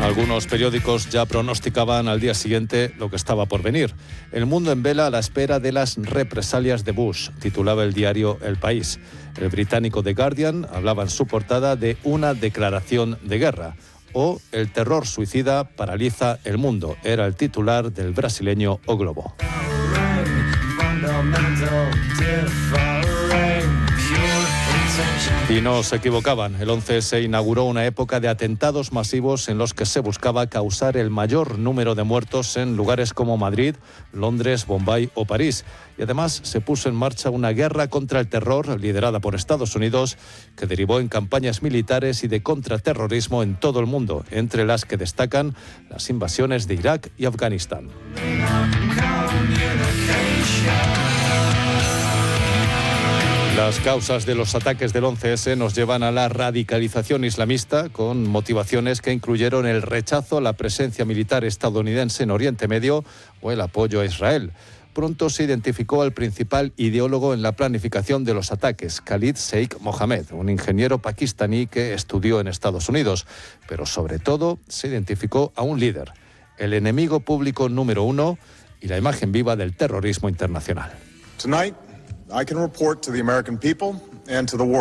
Algunos periódicos ya pronosticaban al día siguiente lo que estaba por venir. El mundo en vela a la espera de las represalias de Bush, titulaba el diario El País. El británico The Guardian hablaba en su portada de una declaración de guerra. O el terror suicida paraliza el mundo, era el titular del brasileño O Globo. Y no se equivocaban. El 11S inauguró una época de atentados masivos en los que se buscaba causar el mayor número de muertos en lugares como Madrid, Londres, Bombay o París. Y además se puso en marcha una guerra contra el terror liderada por Estados Unidos que derivó en campañas militares y de contraterrorismo en todo el mundo, entre las que destacan las invasiones de Irak y Afganistán. Las causas de los ataques del 11S nos llevan a la radicalización islamista con motivaciones que incluyeron el rechazo a la presencia militar estadounidense en Oriente Medio o el apoyo a Israel. Pronto se identificó al principal ideólogo en la planificación de los ataques, Khalid Sheikh Mohammed, un ingeniero pakistaní que estudió en Estados Unidos. Pero sobre todo se identificó a un líder, el enemigo público número uno y la imagen viva del terrorismo internacional. Tonight, I can report to the American people and to the world